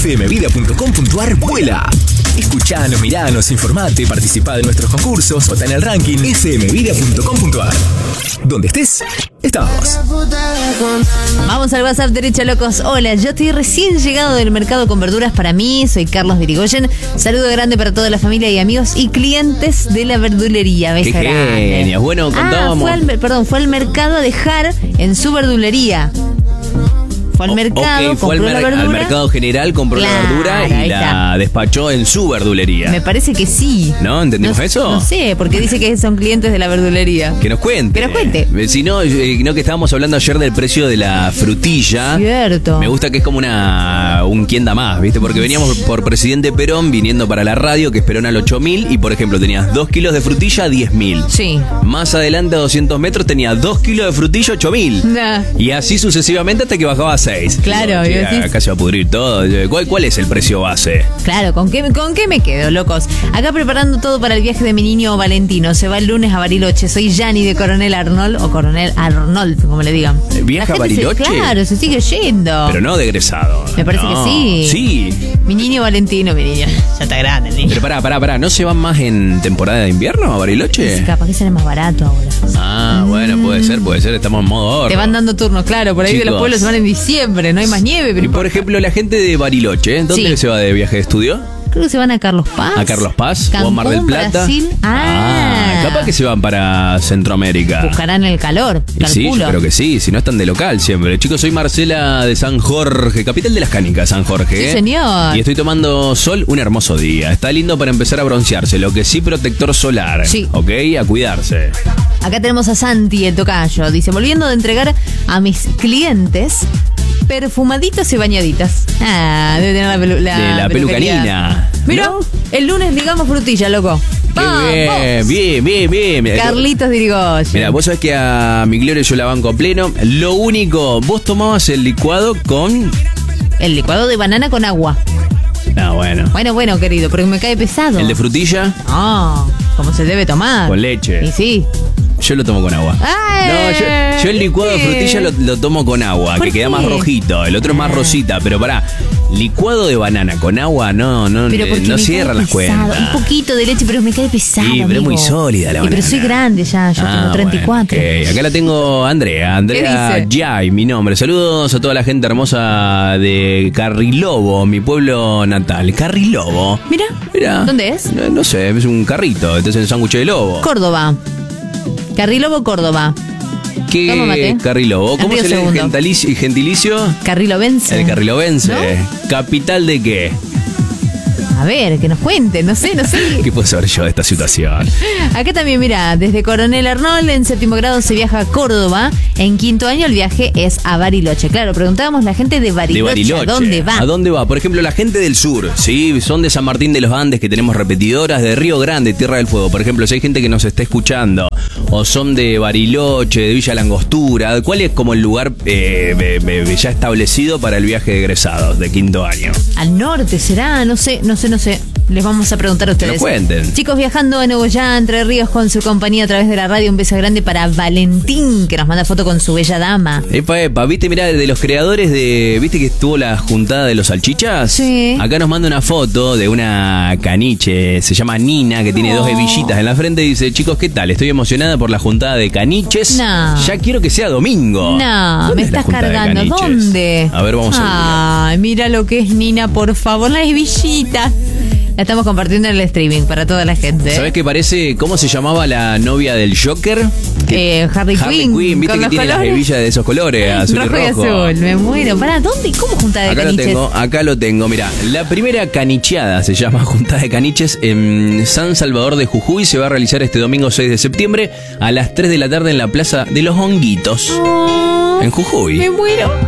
fmvida.com.ar vuela. Escuchanos, miranos, informate, participá de nuestros concursos, vota en el ranking fmvida.com.ar. Donde estés, estamos. Vamos al WhatsApp derecha, locos. Hola, yo estoy recién llegado del mercado con verduras para mí. Soy Carlos Dirigoyen. Saludo grande para toda la familia y amigos y clientes de la verdulería. Beso ¡Qué grande. genios! Bueno, contábamos. Fue al mercado a dejar en su verdulería. Fue al mercado, fue compró la verdura. al mercado general, compró la verdura y ahí la está. despachó en su verdulería. Me parece que sí. ¿No? ¿Entendimos eso? No sé, porque dice que son clientes de la verdulería. Que nos cuente. Que nos cuente. Si no, no, que estábamos hablando ayer del precio de la frutilla. Cierto. Me gusta que es como un quién da más, ¿viste? Porque veníamos por Presidente Perón viniendo para la radio, que es Perón al 8000, y por ejemplo tenías 2 kilos de frutilla a 10.000. Sí. Más adelante a 200 metros tenía 2 kilos de frutilla a 8.000. Nah. Y así sucesivamente hasta que bajaba a 6. Claro, Che, y decís- acá se va a pudrir todo. ¿Cuál es el precio base? Claro, ¿con qué me quedo, locos? Acá preparando todo para el viaje de mi niño Valentino. Se va el lunes a Bariloche. Soy Yanni de Coronel Arnold, o Coronel Arnold, como le digan. ¿Viaja La a gente Bariloche? Claro, se sigue yendo. Pero no de egresado. Me parece No. que sí. Sí. Mi niño Valentino, mi niño. Ya está grande el niño. Pero pará. ¿No se van más en temporada de invierno a Bariloche? Capaz que sale más barato ahora. Ah, bueno, puede ser. Estamos en modo ahorro. Te van dando turnos, claro. Por ahí de los Chicos. pueblos se van en diciembre. No hay más nieve, pero Y por ejemplo, la gente de Bariloche, ¿dónde Sí. se va de viaje de estudio? creo que se van a Carlos Paz. ¿A Carlos Paz? Cancún, ¿O a Mar del Plata? Brasil. Capaz que se van para Centroamérica. Buscarán el calor, Y sí, calculo. yo creo que sí, si no están de local siempre. Chicos, soy Marcela de San Jorge, capital de las canicas, San Jorge. Sí, señor. Y estoy tomando sol, un hermoso día. Está lindo para empezar a broncearse, lo que sí, protector solar. Sí. ¿Ok? A cuidarse. Acá tenemos a Santi, el tocayo. Dice, volviendo de entregar a mis clientes perfumaditos y bañaditas. Ah, debe tener De la peluquería. pelucanina. Mira, ¿No? el lunes digamos frutilla, loco. Qué bien, bien. Carlitos Dirigoyen. Mira, vos sabés que a mi Gloria yo la banco a pleno. Lo único, vos tomabas el licuado con... El licuado de banana con agua. Ah, bueno. Bueno, querido, porque me cae pesado. El de frutilla No, como se debe tomar. con leche. Y sí. Yo lo tomo con agua. ¡Ay! No, yo el licuado de frutilla lo tomo con agua, ¿Por que queda qué? más rojito. El otro es más rosita, pero pará. Licuado de banana con agua, no Pero porque me cierran cae las pesado. cuentas. Un poquito de leche, pero me cae pesado. Sí, pero es muy amigo. sólida la Y pero banana. soy grande ya, yo tengo 34. Bueno, ok. Acá la tengo Andrea dice? Yay, mi nombre. Saludos a toda la gente hermosa de Carrilobo, mi pueblo natal. Carrilobo. Mira, ¿dónde es? No sé, es un carrito, este es el sándwich de lobo. Córdoba. Carrilobo, Córdoba. Toma ¿Qué mate. Carrilobo? ¿Cómo Río se lee el Segundo. gentilicio? Carrilobense. El carrilobense. ¿No? ¿Capital de qué? A ver, que nos cuenten, no sé. ¿Qué puedo saber yo de esta situación? Acá también, mira, desde Coronel Arnold en 7º grado se viaja a Córdoba. En 5º año el viaje es a Bariloche. Claro, preguntábamos la gente de Bariloche. De Bariloche. ¿A dónde va? ¿A dónde va? Por ejemplo, la gente del sur, ¿sí? Son de San Martín de los Andes, que tenemos repetidoras, de Río Grande, Tierra del Fuego. Por ejemplo, si hay gente que nos está escuchando, o son de Bariloche, de Villa Langostura, ¿cuál es como el lugar ya establecido para el viaje de egresados de 5º año? Al norte será, no sé. Les vamos a preguntar a ustedes. nos cuenten. Chicos, viajando a Nogoyá, Entre Ríos, con su compañía a través de la radio. Un beso grande para Valentín, que nos manda foto con su bella dama. Epa, viste, mirá, de los creadores ¿viste que estuvo la juntada de los salchichas? Sí. Acá nos manda una foto de una caniche, se llama Nina, que tiene 2 hebillitas en la frente y dice, chicos, ¿qué tal? Estoy emocionada por la juntada de caniches. No. Ya quiero que sea domingo. No, ¿Dónde me es la estás juntada de cargando. caniches? ¿Dónde? A ver, vamos a Ay, mira lo que es Nina, por favor, las hebillitas. La estamos compartiendo en el streaming para toda la gente. ¿Sabés qué parece? ¿Cómo se llamaba la novia del Joker? Harley Quinn, Viste con que los tiene las colores. hebillas de esos colores, azul y rojo y rojo. azul, me muero. ¿Para dónde? ¿Cómo junta de caniches? Acá lo tengo, mira, la primera canicheada se llama Juntada de Caniches en San Salvador de Jujuy, se va a realizar este domingo 6 de septiembre a las 3 de la tarde en la Plaza de los Honguitos, Oh, en Jujuy. me muero.